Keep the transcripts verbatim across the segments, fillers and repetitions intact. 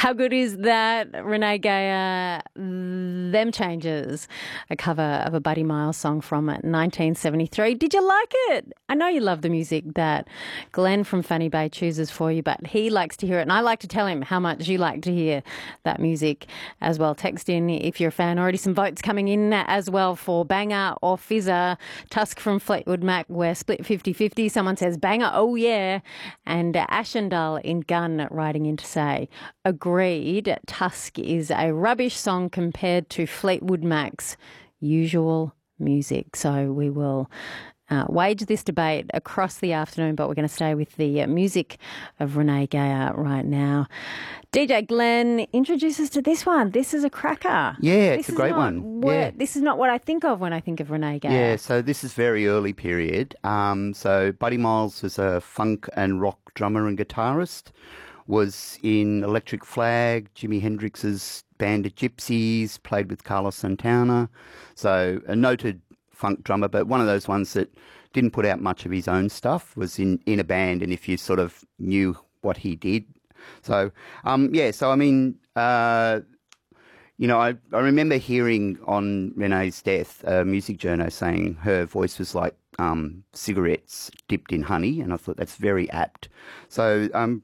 How good is that? Renee Geyer, Them Changes, a cover of a Buddy Miles song from nineteen seventy-three. Did you like it? I know you love the music that Glenn from Fanny Bay chooses for you, but he likes to hear it, and I like to tell him how much you like to hear that music as well. Text in if you're a fan. Already some votes coming in as well for Banger or Fizzer. Tusk from Fleetwood Mac, we're split fifty-fifty. Someone says Banger, oh yeah. And uh, Ashendal in Gun writing in to say, agreed, Tusk is a rubbish song compared to Fleetwood Mac's usual music. So we will uh, wage this debate across the afternoon, but we're going to stay with the uh, music of Renee Geyer right now. D J Glenn, introduce us to this one. This is a cracker. Yeah, this it's a great one. What, yeah. This is not what I think of when I think of Renee Geyer. Yeah, so this is very early period. Um, so Buddy Miles was a funk and rock drummer and guitarist, was in Electric Flag, Jimi Hendrix's band of Gypsies, played with Carlos Santana. So a noted funk drummer, but one of those ones that didn't put out much of his own stuff, was in, in a band, and if you sort of knew what he did. So, um, yeah, so I mean, uh, you know, I, I remember hearing on Renee's death a music journo saying her voice was like um, cigarettes dipped in honey, and I thought that's very apt. So, um,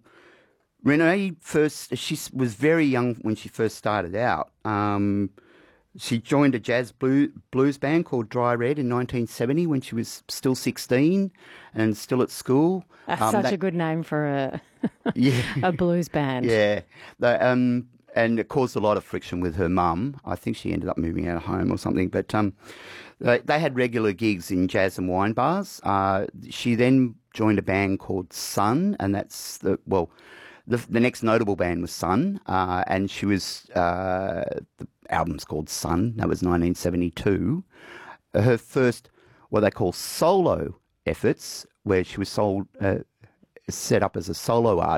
Renee first, she was very young when she first started out. Um, she joined a jazz blue, blues band called Dry Red in nineteen seventy when she was still sixteen and still at school. That's um, such that, a good name for a yeah, a blues band. Yeah. The, um, and it caused a lot of friction with her mum. I think she ended up moving out of home or something. But um, they, they had regular gigs in jazz and wine bars. Uh, she then joined a band called Sun, and that's the, well, the, the next notable band was Sun, uh, and she was, uh, the album's called Sun. That was nineteen seventy-two. Her first, what they call solo efforts, where she was sold, uh, set up as a solo artist,